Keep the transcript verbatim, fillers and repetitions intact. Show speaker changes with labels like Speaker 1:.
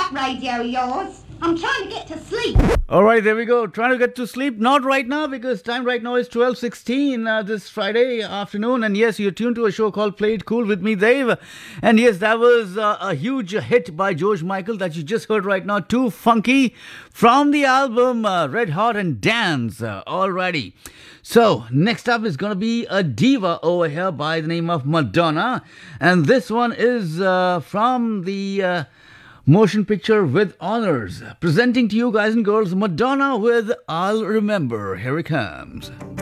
Speaker 1: that radio of yours. I'm trying to get to sleep.
Speaker 2: All right, there we go. Trying to get to sleep. Not right now because time right now is twelve sixteen uh, this Friday afternoon. And yes, you're tuned to a show called Play It Cool with me, Dave. And yes, that was uh, a huge hit by George Michael that you just heard right now. Too Funky from the album uh, Red Hot and Dance. Uh, alrighty. So, next up is going to be a diva over here by the name of Madonna. And this one is uh, from the... Uh, motion picture with honors. Presenting to you guys and girls, Madonna with I'll Remember. Here it comes.